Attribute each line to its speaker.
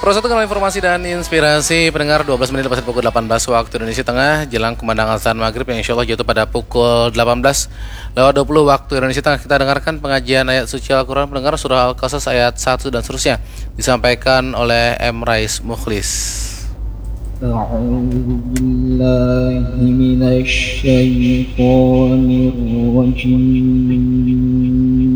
Speaker 1: Proses dengan informasi dan inspirasi pendengar 12 menit lepas pukul 18 waktu Indonesia Tengah jelang kumandang azan maghrib yang insya Allah jatuh pada pukul 18:20 waktu Indonesia Tengah. Kita dengarkan pengajian ayat suci Al-Quran pendengar surah Al-Qasas ayat 1 dan seterusnya disampaikan oleh M. Rais Mukhlis.
Speaker 2: أعوذ بالله من الشيطان الرجيم